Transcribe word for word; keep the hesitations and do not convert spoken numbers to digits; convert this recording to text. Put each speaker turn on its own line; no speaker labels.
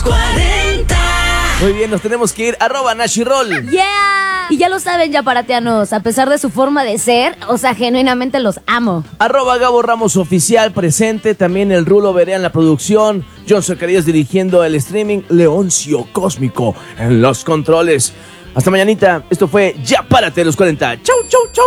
cuarenta.
Muy bien, nos tenemos que ir. Arroba Nashirol.
¡Yeah! Y ya lo saben, ya paratianos, a pesar de su forma de ser, o sea, genuinamente los amo.
Arroba Gabo Ramos Oficial presente. También el Rulo Berea en la producción. John Zacarías dirigiendo el streaming. Leoncio Cósmico en los controles. Hasta mañanita. Esto fue Ya Párate los cuarenta. Chau, chau, chau.